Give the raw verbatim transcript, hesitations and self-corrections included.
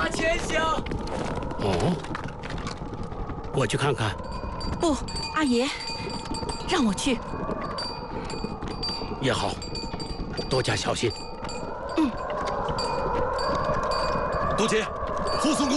大钱箱。 哦，我去看看。 不，阿爷，让我去。 也好，多加小心。 嗯。 多姐，护送公